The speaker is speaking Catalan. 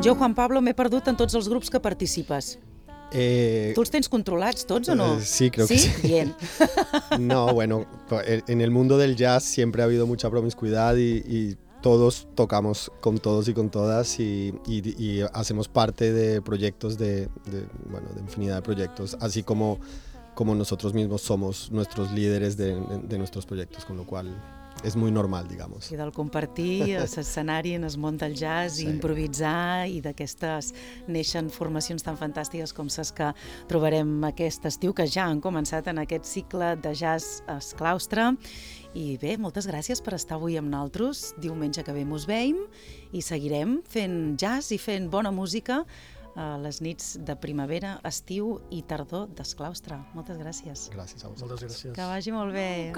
Jo, Juan Pablo, m'he perdut en tots els grups que participes. ¿Tú los tienes controlados todos o no? Sí, creo que sí. Bien. No, bueno, en el mundo del jazz siempre ha habido mucha promiscuidad y todos tocamos con todos y con todas y hacemos parte de proyectos de infinidad de proyectos, así como nosotros mismos somos nuestros líderes de nuestros proyectos, con lo cual és molt normal, digamos. I del compartir l'escenari on es munta el jazz, i improvisar, i d'aquestes neixen formacions tan fantàstiques com les que trobarem aquest estiu, que ja han començat en aquest cicle de jazz Esclaustre. I bé, moltes gràcies per estar avui amb nosaltres. Diumenge que ve mos veiem i seguirem fent jazz i fent bona música a les nits de primavera, estiu i tardor d'Esclaustre. Moltes gràcies. Gràcies a vosaltres. Moltes gràcies. Que vagi molt bé.